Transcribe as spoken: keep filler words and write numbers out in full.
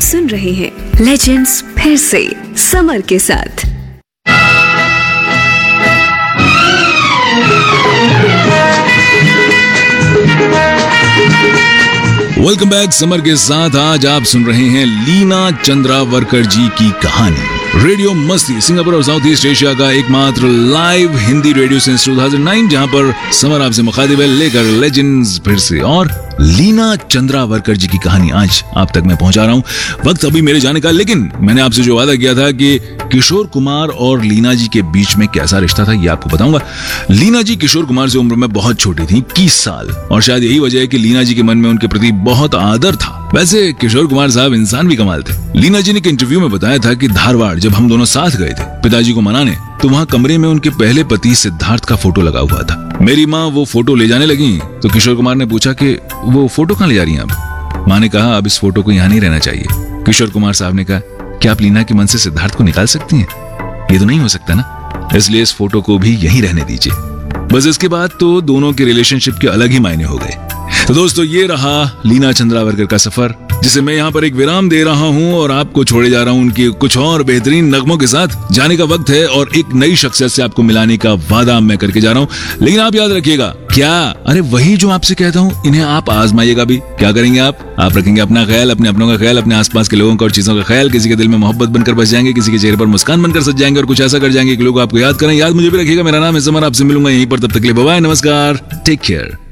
सुन रहे हैं लेजेंड्स फिर से समर के साथ। वेलकम बैक समर के साथ। आज आप सुन रहे हैं लीना चंद्रावरकर जी की कहानी। रेडियो मस्ती सिंगापुर और साउथ ईस्ट एशिया का एकमात्र लाइव हिंदी रेडियो सिंस दो हज़ार नौ, जहां पर समर आपसे मुखातिब है लेकर लेजेंड्स फिर से। और लीना चंद्रावरकर जी की कहानी आज आप तक मैं पहुंचा रहा हूं। वक्त अभी मेरे जाने का, लेकिन मैंने आपसे जो वादा किया था कि किशोर कुमार और लीना जी के बीच में कैसा रिश्ता था ये आपको बताऊंगा। लीना जी किशोर कुमार से उम्र में बहुत छोटी थी, इक्कीस साल, और शायद यही वजह है कि लीना जी के मन में उनके प्रति बहुत आदर था। वैसे किशोर कुमार साहब इंसान भी कमाल थे। लीना जी ने एक इंटरव्यू में बताया था कि धारवाड़ जब हम दोनों साथ गए थे पिताजी को मनाने, तो वहाँ कमरे में उनके पहले पति सिद्धार्थ का फोटो लगा हुआ था। मेरी माँ वो फोटो ले जाने लगी तो किशोर कुमार ने पूछा कि वो फोटो कहाँ ले जा रही हैं अब? माँ ने कहा अब इस फोटो को यहाँ नहीं रहना चाहिए। किशोर कुमार साहब ने कहा क्या आप लीना के मन से सिद्धार्थ को निकाल सकती हैं? ये तो नहीं हो सकता ना, इसलिए इस फोटो को भी यहीं रहने दीजिए। बस इसके बाद तो दोनों के रिलेशनशिप के अलग ही मायने हो गए। तो दोस्तों ये रहा लीना चंद्रावरकर का सफर, जिसे मैं यहाँ पर एक विराम दे रहा हूँ और आपको छोड़े जा रहा हूँ उनके कुछ और बेहतरीन नगमों के साथ। जाने का वक्त है और एक नई शख्सियत से आपको मिलाने का वादा मैं करके जा रहा हूँ। लेकिन आप याद रखिएगा, क्या अरे वही जो आपसे कहता हूँ, इन्हें आप आजमाइएगा भी। क्या करेंगे आप आप रखेंगे अपना ख्याल, अपने अपनों का ख्याल, अपने आसपास के लोगों का और चीजों का ख्याल। किसी के दिल में मोहब्बत बनकर बस जाएंगे, किसी के चेहरे पर मुस्कान बनकर सज जाएंगे और कुछ ऐसा कर जाएंगे कि लोग आपको याद करें। याद मुझे भी रखिएगा, मेरा नाम है समर, आपसे मिलूंगा यहीं पर। तब तक के लिए बाय बाय, नमस्कार, टेक केयर।